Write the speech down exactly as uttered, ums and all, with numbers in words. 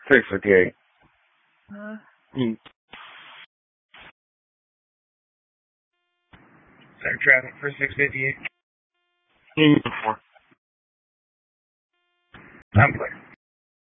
six fifty-eight. Uh, Mm. Center traffic for six fifty-eight. Mm. I'm clear.